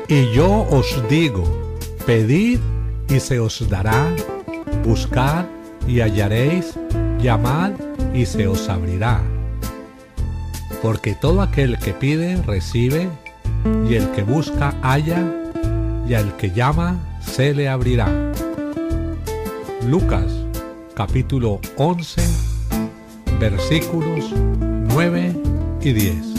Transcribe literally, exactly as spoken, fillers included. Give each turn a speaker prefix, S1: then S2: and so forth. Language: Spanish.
S1: Y yo os digo, pedid y se os dará, buscad y hallaréis, llamad y se os abrirá. Porque todo aquel que pide, recibe, y el que busca, halla, y al que llama, se le abrirá. Lucas, capítulo once, versículos nueve y diez.